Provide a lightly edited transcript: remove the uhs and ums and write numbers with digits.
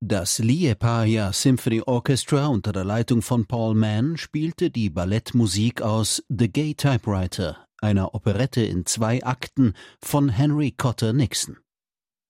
Das Liepāja Symphony Orchestra unter der Leitung von Paul Mann spielte die Ballettmusik aus The Gay Typewriter, einer Operette in 2 Akten von Henry Cotter Nixon.